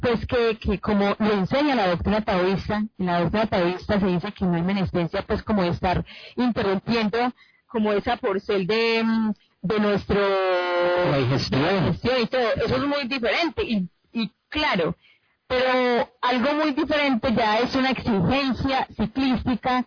pues que como lo enseña la doctrina taoísta, en la doctrina taoísta se dice que no hay menestencia pues como de estar interrumpiendo como esa porcel de nuestro La digestión y todo, eso es muy diferente y claro, pero algo muy diferente ya es una exigencia ciclística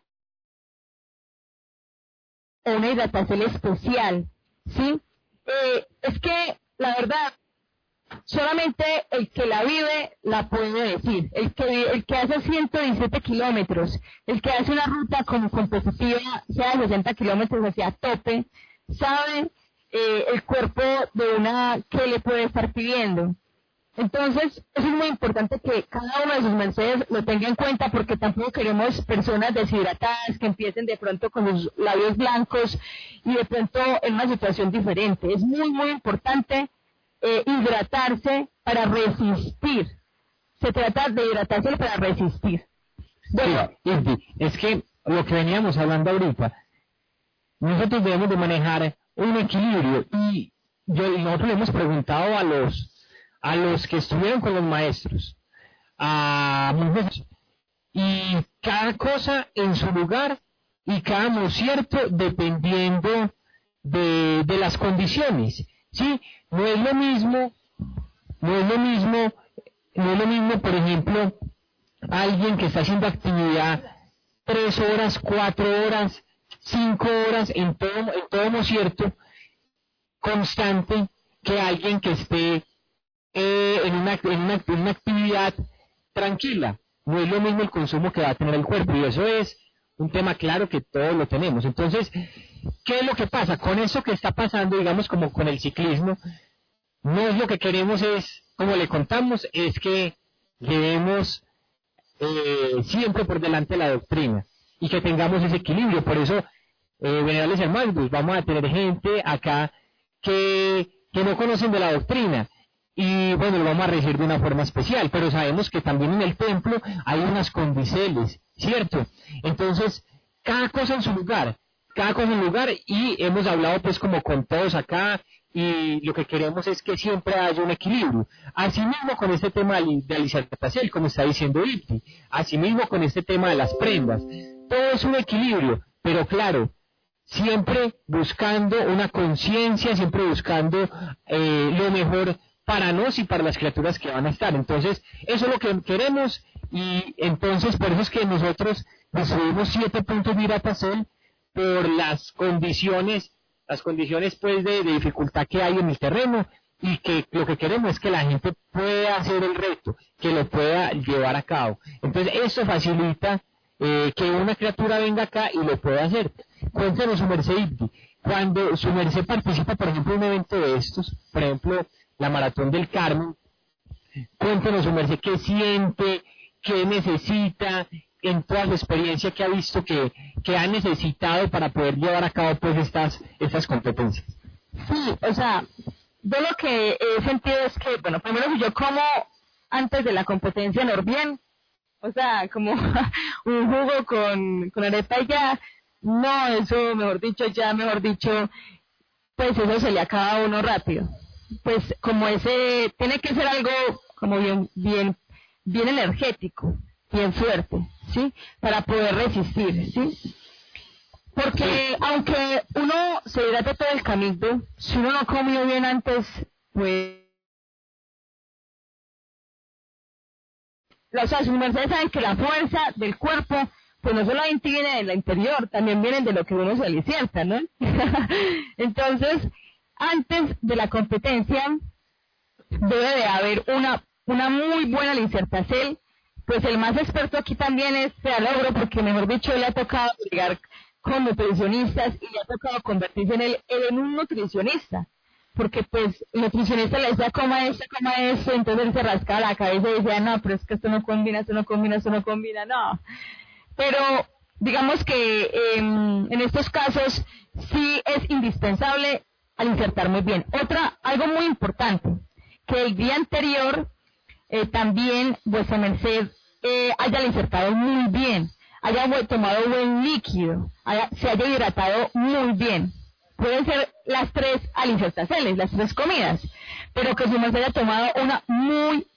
o una hidratación especial, ¿sí? Es que la verdad solamente el que la vive la puede decir. El que hace 117 kilómetros, el que hace una ruta como competitiva, sea de 60 kilómetros hacia tope, sabe el cuerpo de una que le puede estar pidiendo. Entonces, eso es muy importante que cada uno de sus mercedes lo tenga en cuenta porque tampoco queremos personas deshidratadas que empiecen de pronto con los labios blancos y de pronto en una situación diferente. Es muy, muy importante hidratarse para resistir. Se trata de hidratarse para resistir. Bueno, sí, es que lo que veníamos hablando ahorita, nosotros debemos de manejar un equilibrio y nosotros le hemos preguntado a los que estuvieron con los maestros, y cada cosa en su lugar y cada no cierto dependiendo de las condiciones, ¿sí? No es lo mismo, no es lo mismo, no es lo mismo, por ejemplo, alguien que está haciendo actividad 3 horas, 4 horas, 5 horas en todo no cierto, constante, que alguien que esté en una actividad tranquila. No es lo mismo el consumo que va a tener el cuerpo, y eso es un tema claro que todos lo tenemos. Entonces, ¿qué es lo que pasa? Con eso que está pasando, digamos, como con el ciclismo, no es lo que queremos, es, como le contamos, es que debemos siempre por delante la doctrina, y que tengamos ese equilibrio. Por eso, venerables hermanos, pues vamos a tener gente acá que no conocen de la doctrina, y bueno, lo vamos a regir de una forma especial, pero sabemos que también en el templo hay unas condiceles, ¿cierto? Entonces, cada cosa en su lugar, y hemos hablado pues como con todos acá, y lo que queremos es que siempre haya un equilibrio. Asimismo con este tema de Alicertacel, como está diciendo Ipti, asimismo con este tema de las prendas, todo es un equilibrio, pero claro, siempre buscando una conciencia, siempre buscando lo mejor para nos y para las criaturas que van a estar. Entonces, eso es lo que queremos, y entonces por eso es que nosotros decidimos 7 puntos de hidratación por las condiciones pues de dificultad que hay en el terreno, y que lo que queremos es que la gente pueda hacer el reto, que lo pueda llevar a cabo. Entonces, eso facilita que una criatura venga acá y lo pueda hacer. Cuéntanos, su merced, Ibdi, cuando su merced participa, por ejemplo, en un evento de estos, por ejemplo, la Maratón del Carmen, cuéntenos, su merced, qué siente, qué necesita, en toda la experiencia que ha visto que ha necesitado para poder llevar a cabo pues estas competencias. Sí, o sea, yo lo que he sentido es que, bueno, primero si yo como antes de la competencia Norbien, o sea, como un jugo con arepa y ya, no, eso, mejor dicho, pues eso se le acaba a uno rápido. Pues como ese, tiene que ser algo como bien energético, bien fuerte, ¿sí? Para poder resistir, ¿sí? Porque aunque uno se hidrate todo el camino, si uno no comió bien antes, pues... O sea, sus mercedes saben que la fuerza del cuerpo, pues no solamente viene del interior, también viene de lo que uno se alimenta, ¿no? Entonces, antes de la competencia, debe de haber una muy buena Licertacel. Pues el más experto aquí también es Fealogro, porque mejor dicho le ha tocado llegar con nutricionistas y le ha tocado convertirse en un nutricionista, porque pues el nutricionista le decía coma esto, entonces él se rascaba la cabeza y decía no, pero es que esto no combina, no. Pero digamos que en estos casos sí es indispensable insertar muy bien. Algo muy importante, que el día anterior también vuestra merced haya insertado muy bien, haya tomado buen líquido, se haya hidratado muy bien. Pueden ser las 3 alicertaceles, las 3 comidas, pero que su merced haya tomado una muy